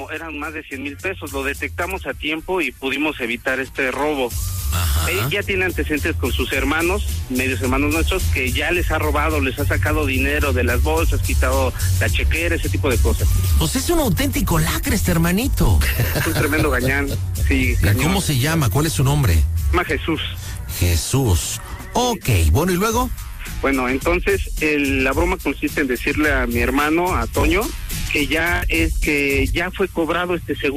No, eran más de 100,000 pesos. Lo detectamos a tiempo y pudimos evitar este robo. Ajá. Él ya tiene antecedentes con sus hermanos, medios hermanos nuestros, que ya les ha robado, les ha sacado dinero de las bolsas, quitado la chequera, ese tipo de cosas. Pues es un auténtico lacre este hermanito. Es un tremendo gañán. Sí, ¿Y cañón. cómo se llama? ¿Cuál es su nombre? Se llama Jesús. Jesús. Ok, bueno, ¿y luego? Bueno, entonces la broma consiste en decirle a mi hermano, a Toño, que ya fue cobrado este seguro.